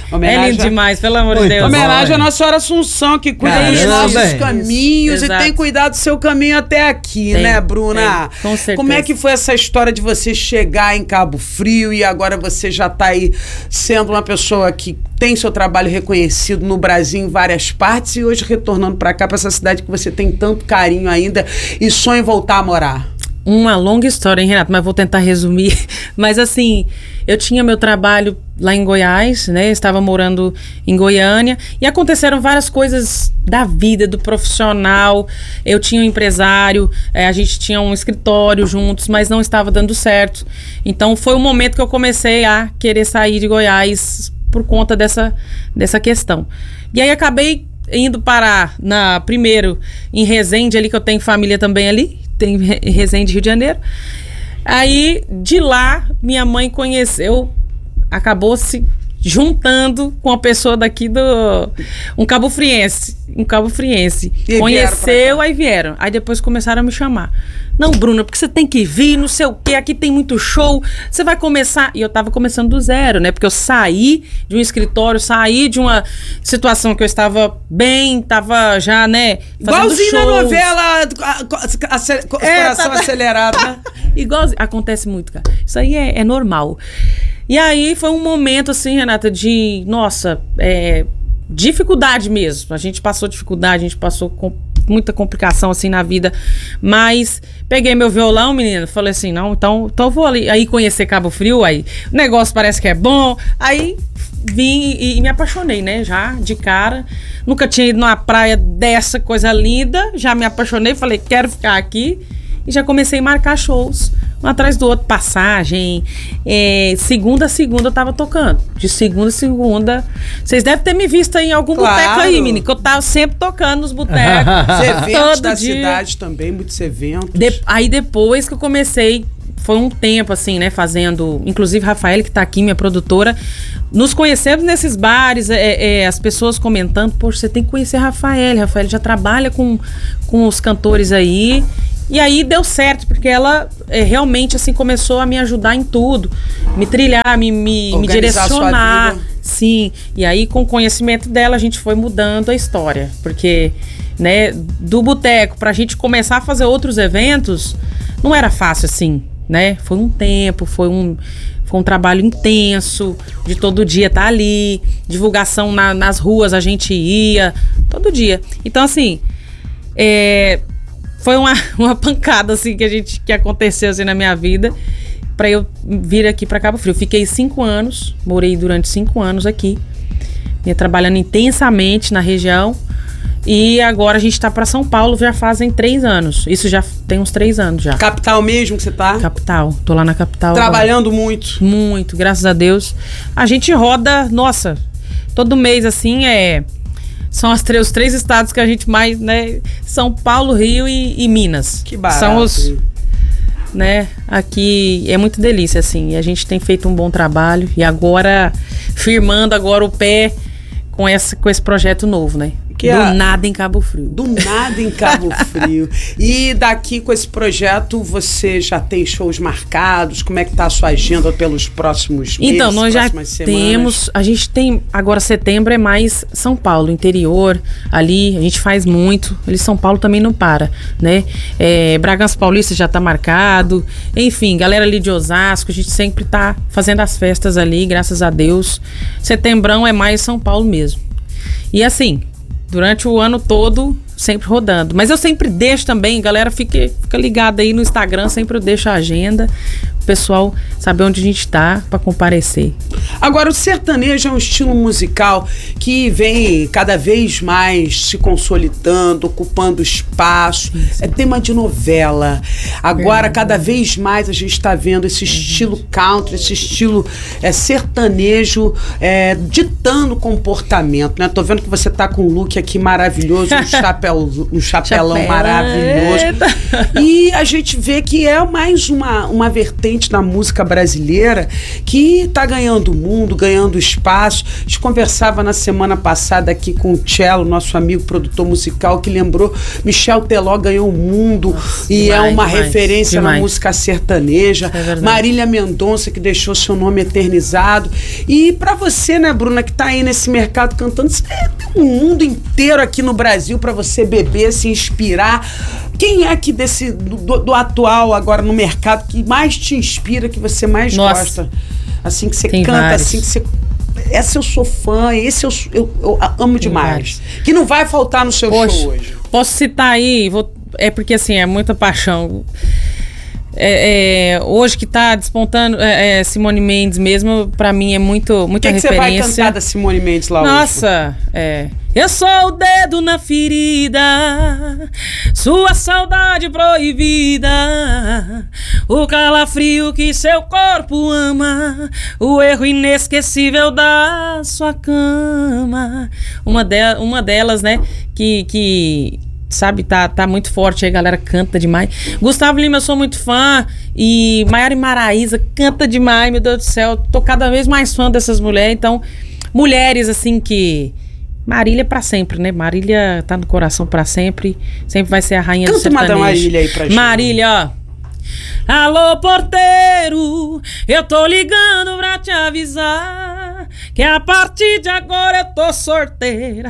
É lindo demais, pelo amor de Deus. Homenagem à Nossa Senhora Assunção, que cuida dos nossos caminhos e tem cuidado do seu caminho até aqui, né, Bruna? Com certeza. Como é que foi essa história de você chegar em Cabo Frio e agora você já tá aí sendo uma pessoa que tem seu trabalho reconhecido no Brasil em várias partes e hoje retornando para cá, para essa cidade que você tem tanto carinho ainda e sonha em voltar a morar? Uma longa história, hein, Renato? Mas vou tentar resumir. Mas assim, eu tinha meu trabalho lá em Goiás, né? Estava morando em Goiânia e aconteceram várias coisas da vida, do profissional. Eu tinha um empresário, a gente tinha um escritório juntos, mas não estava dando certo. Então foi o momento que eu comecei a querer sair de Goiás por conta dessa questão. E aí acabei indo parar primeiro em Resende, ali que eu tenho família também ali, tem Resende, Rio de Janeiro. Aí de lá minha mãe conheceu, acabou se juntando com a pessoa daqui um cabo friense. Conheceu, aí vieram. Aí depois começaram a me chamar. Não, Bruna, porque você tem que vir, não sei o quê, aqui tem muito show, você vai começar. E eu tava começando do zero, né? Porque eu saí de um escritório, saí de uma situação que eu estava bem, tava já, né, fazendo igualzinho shows. na novela, Coração Acelerado, né? Igualzinho, acontece muito, cara. Isso aí é normal. E aí foi um momento, assim, Renata, de, nossa, dificuldade mesmo. A gente passou dificuldade, a gente passou com muita complicação, assim, na vida. Mas peguei meu violão, menina, falei assim, não, então eu vou ali, aí conhecer Cabo Frio, aí o negócio parece que é bom. Aí vim e me apaixonei, né, já, de cara. Nunca tinha ido numa praia dessa, coisa linda. Já me apaixonei, falei, quero ficar aqui. E já comecei a marcar shows, um atrás do outro, passagem. Segunda a segunda eu tava tocando. De segunda a segunda. Vocês devem ter me visto aí em algum boteco aí, menino, que eu tava sempre tocando nos botecos. Os eventos da cidade também, muitos eventos. Aí depois que eu comecei, foi um tempo assim, né, fazendo, inclusive Rafael, que tá aqui, minha produtora, nos conhecemos nesses bares, as pessoas comentando, poxa, você tem que conhecer Rafael já trabalha com os cantores aí. E aí deu certo, porque ela realmente assim começou a me ajudar em tudo, me trilhar, me direcionar. Sim, e aí com o conhecimento dela a gente foi mudando a história, porque, né, do boteco pra gente começar a fazer outros eventos, não era fácil assim, né? Foi um tempo, foi um trabalho intenso, de todo dia estar ali, divulgação nas ruas a gente ia, todo dia. Então assim, foi uma pancada assim que aconteceu assim na minha vida para eu vir aqui para Cabo Frio. Fiquei 5 anos, morei durante 5 anos aqui, trabalhando intensamente na região. E agora a gente tá para São Paulo, já fazem 3 anos. Isso já tem uns 3 anos já. Capital mesmo que você tá? Capital, tô lá na capital. Trabalhando agora. Muito? Muito, graças a Deus. A gente roda, nossa, todo mês assim são os 3 estados que a gente mais, né? São Paulo, Rio e Minas. Que barato. São os, né? Aqui é muito delícia, assim. E a gente tem feito um bom trabalho. E agora, firmando agora o pé com esse projeto novo, né? Do nada em Cabo Frio. Do nada em Cabo Frio. E daqui com esse projeto, você já tem shows marcados? Como é que tá a sua agenda pelos próximos meses? Então, nós já temos, a gente tem, agora setembro é mais São Paulo, interior, ali, a gente faz muito, ali São Paulo também não para, né? Bragança Paulista já tá marcado, enfim, galera ali de Osasco, a gente sempre tá fazendo as festas ali, graças a Deus. Setembrão é mais São Paulo mesmo. E assim, durante o ano todo, sempre rodando. Mas eu sempre deixo também, galera, fica ligada aí no Instagram, sempre eu deixo a agenda, o pessoal saber onde a gente tá pra comparecer. Agora, o sertanejo é um estilo musical que vem cada vez mais se consolidando, ocupando espaço. Sim. É tema de novela. Agora, cada vez mais a gente tá vendo esse estilo country, esse estilo sertanejo ditando comportamento, né? Tô vendo que você tá com um look aqui maravilhoso, um chapelão maravilhoso. E a gente vê que é mais uma vertente expoente da música brasileira que está ganhando o mundo, ganhando espaço. A gente conversava na semana passada aqui com o Cello, nosso amigo produtor musical, que lembrou Michel Teló ganhou o mundo. Nossa, e demais, é uma referência na música sertaneja. Marília Mendonça, que deixou seu nome eternizado. E para você, né, Bruna, que tá aí nesse mercado cantando, tem um mundo inteiro aqui no Brasil para você beber, se inspirar. Quem é que do atual agora no mercado que mais te inspira, que você mais gosta? Assim que você canta, vários. Assim que você... Essa eu sou fã, esse eu amo demais. Que não vai faltar no seu show hoje. Posso citar aí, é porque assim, é muita paixão. Hoje que tá despontando Simone Mendes mesmo, pra mim é muita referência. O que você vai cantar da Simone Mendes lá hoje? Nossa, eu sou o dedo na ferida, sua saudade proibida, o calafrio que seu corpo ama, o erro inesquecível da sua cama. Uma delas, né, que sabe, tá muito forte aí, a galera canta demais. Gustavo Lima, eu sou muito fã. E Maiara e Maraísa canta demais, meu Deus do céu. Tô cada vez mais fã dessas mulheres. Então, mulheres assim que... Marília pra sempre, né? Marília tá no coração pra sempre. Sempre vai ser a rainha do sertanejo. Canta uma da Marília aí pra gente. Marília, ó. Alô, porteiro, eu tô ligando pra te avisar que a partir de agora eu tô sorteira.